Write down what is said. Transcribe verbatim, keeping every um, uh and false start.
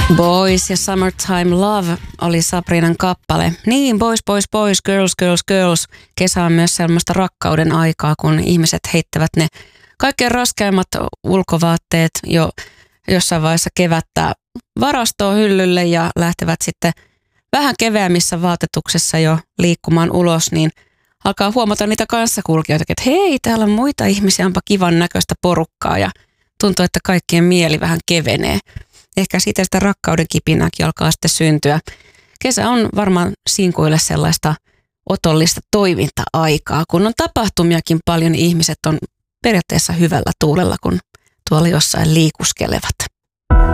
Boys ja Summertime Love oli Sabrinan kappale. Niin, boys, boys, boys, girls, girls, girls. Kesä on myös sellaista rakkauden aikaa, kun ihmiset heittävät ne kaikkein raskaimmat ulkovaatteet jo jossain vaiheessa kevättä varastoon hyllylle ja lähtevät sitten vähän keveämmissä vaatetuksessa jo liikkumaan ulos, niin alkaa huomata niitä kanssakulkijoita, että hei, täällä on muita ihmisiä, onpa kivan näköistä porukkaa ja tuntuu, että kaikkien mieli vähän kevenee. Ehkä siitä sitä rakkauden kipinääkin alkaa sitten syntyä. Kesä on varmaan sinkuille sellaista otollista toiminta-aikaa, kun on tapahtumiakin paljon, niin ihmiset on periaatteessa hyvällä tuulella, kun tuolla jossain liikuskelevat.